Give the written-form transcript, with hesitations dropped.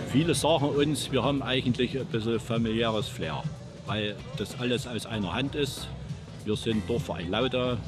Viele sagen uns, wir haben eigentlich ein bisschen familiäres Flair, weil das alles aus einer Hand ist. Wir sind Dorfverein Lauda,